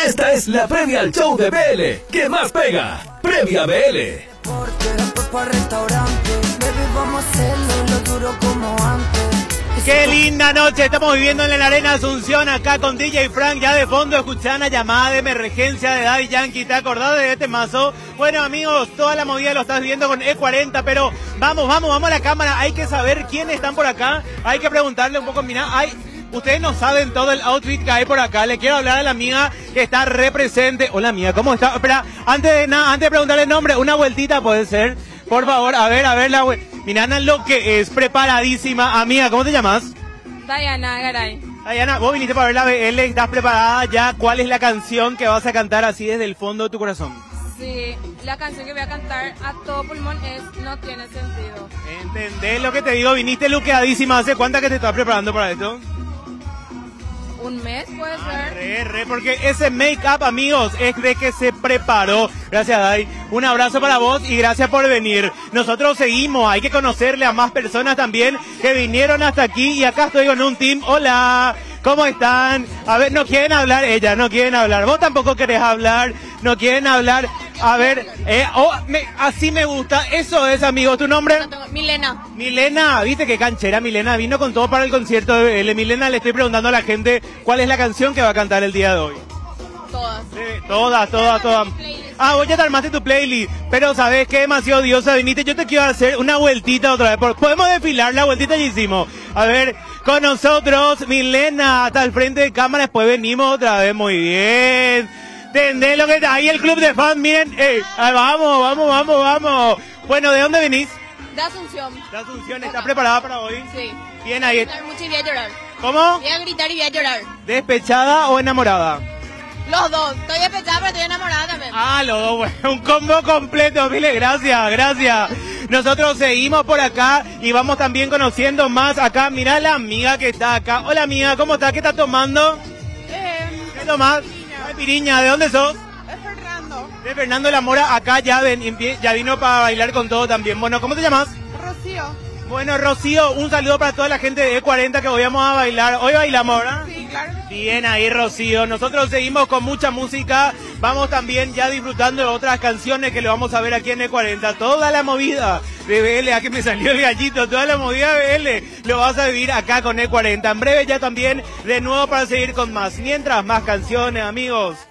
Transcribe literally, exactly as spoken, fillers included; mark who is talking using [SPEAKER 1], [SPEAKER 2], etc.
[SPEAKER 1] Esta es la previa al show de B L. ¿Qué más pega? Previa B L.
[SPEAKER 2] Qué linda noche estamos viviendo en la Arena Asunción, acá con D J Frank, ya de fondo escuchando una llamada de emergencia de Daddy Yankee. ¿Te acordás de este mazo? Bueno, amigos, toda la movida lo estás viendo con E cuarenta, pero vamos, vamos, vamos a la cámara. Hay que saber quiénes están por acá, hay que preguntarle un poco. Mirá, hay... Ustedes no saben todo el outfit que hay por acá. Le quiero hablar a la amiga que está represente. Hola, amiga, ¿cómo está? Espera, antes de nada, antes de preguntarle el nombre, una vueltita puede ser. Por favor, a ver, a ver la... Mirá lo que es, preparadísima. Amiga, ¿cómo te llamas?
[SPEAKER 3] Diana Garay.
[SPEAKER 2] Diana, vos viniste para ver la B L, ¿estás preparada ya? ¿Cuál es la canción que vas a cantar así desde el fondo de tu corazón?
[SPEAKER 3] Sí, la canción que voy a cantar a todo pulmón es No Tiene Sentido.
[SPEAKER 2] ¿Entendés lo que te digo? Viniste luqueadísima. ¿Hace cuánta que te estás preparando para esto?
[SPEAKER 3] Un mes puede
[SPEAKER 2] ah,
[SPEAKER 3] ser.
[SPEAKER 2] Re, re, porque ese make-up, amigos, es de que se preparó. Gracias, Dai. Un abrazo para vos y gracias por venir. Nosotros seguimos, hay que conocerle a más personas también que vinieron hasta aquí. Y acá estoy con un team. Hola, ¿cómo están? A ver, no quieren hablar, ellas no quieren hablar. Vos tampoco querés hablar, no quieren hablar. A ver, eh, oh, me, así me gusta. Eso es, amigo. ¿Tu nombre?
[SPEAKER 3] Milena.
[SPEAKER 2] Milena, viste qué canchera Milena. Vino con todo para el concierto de B L. Milena, le estoy preguntando a la gente cuál es la canción que va a cantar el día de hoy.
[SPEAKER 3] Todas.
[SPEAKER 2] Sí, todas, todas, todas. Ah, vos ya te armaste tu playlist. Pero ¿sabes qué? Demasiado diosa viniste. Yo te quiero hacer una vueltita otra vez. Podemos desfilar, la vueltita ya hicimos. A ver, con nosotros, Milena, hasta el frente de cámara. Después venimos otra vez. Muy bien. ¿Entendés lo que está ahí el club de fans? Miren, eh, vamos, vamos, vamos, vamos. Bueno, ¿de dónde venís?
[SPEAKER 3] De Asunción.
[SPEAKER 2] De Asunción, ¿estás preparada para hoy?
[SPEAKER 3] Sí.
[SPEAKER 2] Bien ahí.
[SPEAKER 3] Voy a gritar mucho y voy a llorar.
[SPEAKER 2] ¿Cómo?
[SPEAKER 3] Voy a gritar y voy a llorar.
[SPEAKER 2] ¿Despechada o enamorada?
[SPEAKER 3] Los dos. Estoy despechada, pero estoy enamorada también.
[SPEAKER 2] Ah, los dos, bueno, un combo completo. Mile, gracias, gracias. Nosotros seguimos por acá y vamos también conociendo más acá. Mirá la amiga que está acá. Hola, amiga, ¿cómo estás? ¿Qué estás tomando?
[SPEAKER 3] Eh,
[SPEAKER 2] ¿Qué tomás? Ay, Piriña, ¿de dónde sos?
[SPEAKER 3] es Fernando.
[SPEAKER 2] De Fernando La Mora, acá ya, ven, ya vino para bailar con todo también. Bueno, ¿cómo te llamas?
[SPEAKER 3] Rocío.
[SPEAKER 2] Bueno, Rocío, un saludo para toda la gente de E cuarenta que hoy vamos a bailar. Hoy bailamos, ¿verdad?
[SPEAKER 3] Sí, claro.
[SPEAKER 2] Bien ahí, Rocío. Nosotros seguimos con mucha música. Vamos también ya disfrutando de otras canciones que le vamos a ver aquí en E cuarenta. Toda la movida de B L, a que me salió el gallito, toda la movida de B L lo vas a vivir acá con E cuarenta. En breve ya también de nuevo para seguir con más. Mientras, más canciones, amigos.